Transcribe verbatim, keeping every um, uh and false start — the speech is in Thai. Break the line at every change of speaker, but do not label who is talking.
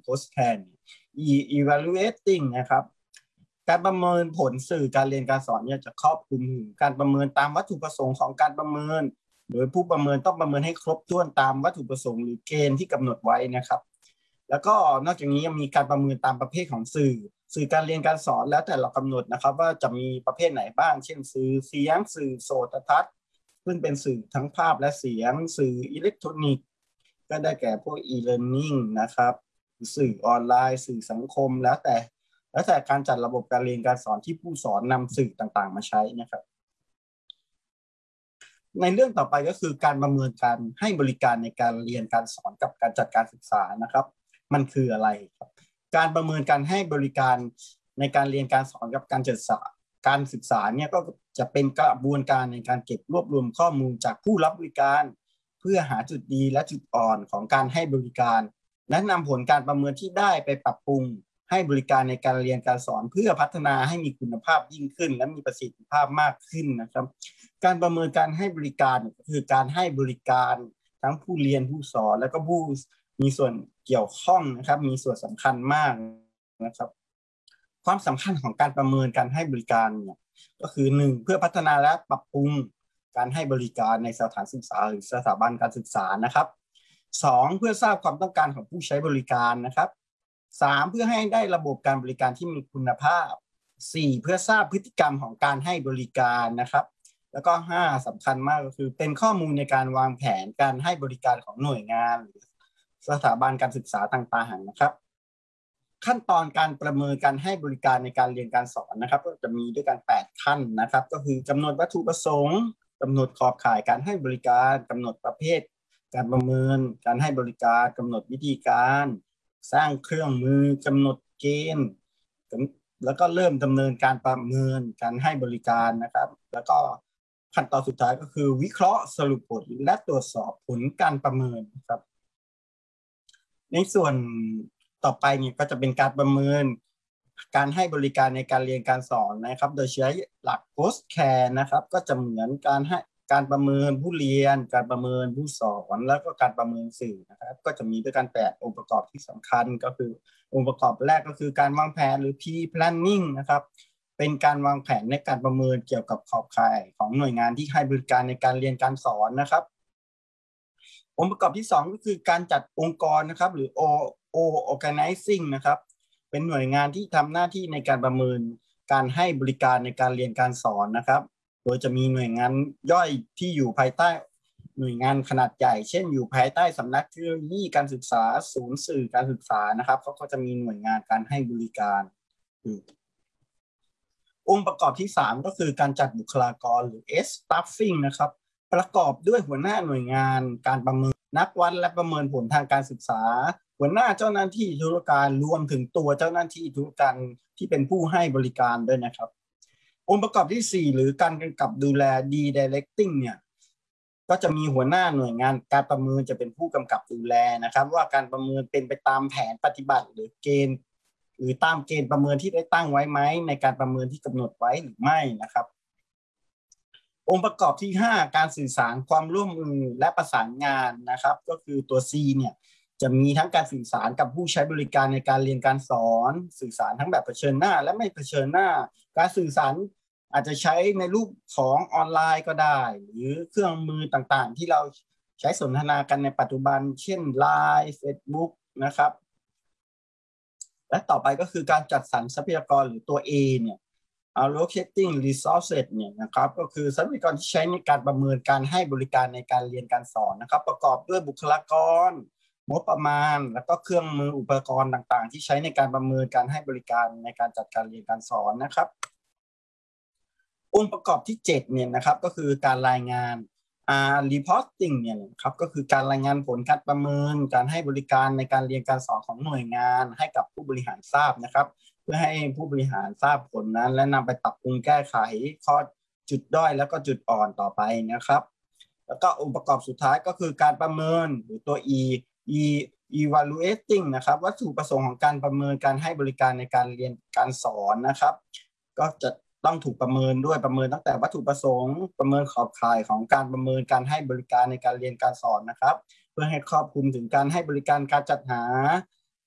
post care evaluating นะครับการประเมินผลสื่อการเรียนการสอนเนี่ยจะครอบคลุมการประเมินตามวัตถุประสงค์ของการประเมินโดยผู้ประเมินต้องประเมินให้ครบถ้วนตามวัตถุประสงค์หรือเกณฑ์ที่กำหนดไว้นะครับแล้วก็นอกจากนี้ยังมีการประเมินตามประเภทของสื่อสื่อการเรียนการสอนแล้วแต่เรากำหนดนะครับว่าจะมีประเภทไหนบ้างเช่นสื่อเสียงสื่อโทรทัศน์ซึ่งเป็นสื่อทั้งภาพและเสียงสื่ออิเล็กทรอนิกส์ก็ได้แก่พวก e-learning นะครับสื่อออนไลน์สื่อสังคมแล้วแต่แล้วแต่การจัดระบบการเรียนการสอนที่ผู้สอนนำสื่อต่างๆมาใช้นะครับในเรื่องต่อไปก็คือการประเมินการให้บริการในการเรียนการสอนกับการจัดการศึกษานะครับมันคืออะไรครับการประเมินการให้บริการในการเรียนการสอนกับการจัดการศึกษาเนี่ยก็จะเป็นกระบวนการในการเก็บรวบรวมข้อมูลจากผู้รับบริการเพื่อหาจุดดีและจุดอ่อนของการให้บริการและนำผลการประเมินที่ได้ไปปรับปรุงให้บริการในการเรียนการสอนเพื่อพัฒนาให้มีคุณภาพยิ่งขึ้นและมีประสิทธิภาพมากขึ้นนะครับการประเมินการให้บริการก็คือการให้บริการทั้งผู้เรียนผู้สอนและก็ผู้มีส่วนเกี่ยวข้องนะครับมีส่วนสำคัญมากนะครับความสำคัญของการประเมินการให้บริการเนี่ยก็คือหนึ่งเพื่อพัฒนาและปรับปรุงการให้บริการในสถานศึกษาหรือสถาบันการศึกษานะครับสองเพื่อทราบความต้องการของผู้ใช้บริการนะครับสามเพื่อให้ได้ระบบการบริการที่มีคุณภาพสี่เพื่อทราบพฤติกรรมของการให้บริการนะครับแล้วก็ห้าสำคัญมากก็คือเป็นข้อมูลในการวางแผนการให้บริการของหน่วยงานหรือสถาบันการศึกษาต่างๆนะครับขั้นตอนการประเมินการให้บริการในการเรียนการสอนนะครับก็จะมีด้วยกันแปดขั้นนะครับก็คือกำหนดวัตถุประสงค์กำหนดขอบข่ายการให้บริการกำหนดประเภทการประเมินการให้บริการกำหนดวิธีการสร้างเครื่องมือกำหนดเกณฑ์แล้วก็เริ่มดำเนินการประเมินการให้บริการนะครับแล้วก็ขั้นตอนสุดท้ายก็คือวิเคราะห์สรุปผลและตรวจสอบผลการประเมินครับในส่วนต่อไปเนี่ยก็จะเป็นการประเมินการให้บริการในการเรียนการสอนนะครับโดยใช้หลัก post care นะครับก็จะเหมือนการให้การประเมินผู้เรียนการประเมินผู้สอนแล้วก็การประเมินสื่อนะครับก็จะมีด้วยกันแปดองค์ประกอบที่สำคัญก็คือองค์ประกอบแรกก็คือการวางแผนหรือ pre-planning นะครับเป็นการวางแผนในการประเมินเกี่ยวกับขอบข่ายของหน่วยงานที่ให้บริการในการเรียนการสอนนะครับองค์ประกอบที่สองก็คือการจัดองค์กรนะครับหรือ organizing นะครับเป็นหน่วยงานที่ทำหน้าที่ในการประเมินการให้บริการในการเรียนการสอนนะครับโดยจะมีหน่วยงานย่อยที่อยู่ภายใต้หน่วยงานขนาดใหญ่เช่นอยู่ภายใต้สำนักเทคโนโลยีการศึกษาศูนย์สื่อการศึกษานะครับเขาก็จะมีหน่วยงานการให้บริการองค์ประกอบที่สามก็คือการจัดบุคลากรหรือ staffing นะครับประกอบด้วยหัวหน้าหน่วยงานการประเมินนักวัดและประเมินผลทางการศึกษาหัวหน้าเจ้าหน้าที่ธุรการรวมถึงตัวเจ้าหน้าที่ธุรการที่เป็นผู้ให้บริการด้วยนะครับองค์ประกอบที่สี่หรือการกำกับดูแล directing เนี่ยก็จะมีหัวหน้าหน่วยงานการประเมินจะเป็นผู้กำกับดูแลนะครับว่าการประเมินเป็นไปตามแผนปฏิบัติหรือเกณฑ์หรือตามเกณฑ์ประเมินที่ได้ตั้งไว้ไหมในการประเมินที่กำหนดไว้หรือไม่นะครับองค์ประกอบที่ห้าการสื่อสารความร่วมมือและประสานงานนะครับก็คือตัว C เนี่ยจะมีทั้งการสื่อสารกับผู้ใช้บริการในการเรียนการสอนสื่อสารทั้งแบบเผชิญหน้าและไม่เผชิญหน้าการสื่อสารอาจจะใช้ในรูปของออนไลน์ก็ได้หรือเครื่องมือต่างๆที่เราใช้สนทนากันในปัจจุบันเช่น ไลน์ Facebook นะครับและต่อไปก็คือการจัดสรรทรัพยากรหรือตัว A เนี่ย allocating resources เนี่ยนะครับก็คือทรัพยากรที่ใช้ในการประเมินการให้บริการในการเรียนการสอนนะครับประกอบด้วยบุคลากรงบประมาณแล้วก็เครื่องมืออุปกรณ์ต่างๆที่ใช้ในการประเมินการให้บริการในการจัดการเรียนการสอนนะครับองค์ประกอบที่เจ็ดเนี่ยนะครับก็คือการรายงานอ่า reporting เนี่ยครับก็คือการรายงานผลการประเมินการให้บริการในการเรียนการสอนของหน่วยงานให้กับผู้บริหารทราบนะครับเพื่อให้ผู้บริหารทราบผลนั้นและนำไปปรับปรุงแก้ไขข้อจุดด้อยแล้วก็จุดอ่อนต่อไปนะครับแล้วก็องค์ประกอบสุดท้ายก็คือการประเมินหรือตัว E evaluating นะครับวัตถุประสงค์ของการประเมินการให้บริการในการเรียนการสอนนะครับก็จะต้องถูกประเมินด้วยประเมินตั้งแต่วัตถุประสงค์ประเมินขอบข่ายของการประเมินการให้บริการในการเรียนการสอนนะครับเพื่อให้ครอบคลุมถึงการให้บริการการจัดหา